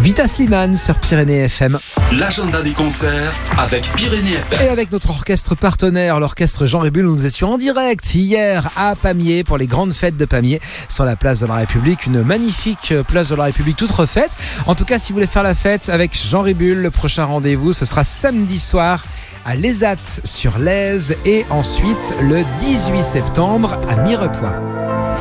Vita Slimane sur Pyrénées FM. L'agenda des concerts avec Pyrénées FM. Et avec notre orchestre partenaire, l'orchestre Jean Rébul, nous étions en direct hier à Pamiers pour les grandes fêtes de Pamiers sur la place de la République. Une magnifique place de la République toute refaite. En tout cas, si vous voulez faire la fête avec Jean Rébul, le prochain rendez-vous, ce sera samedi soir à l'Esat sur l'Aise et ensuite le 18 septembre à Mirepoix.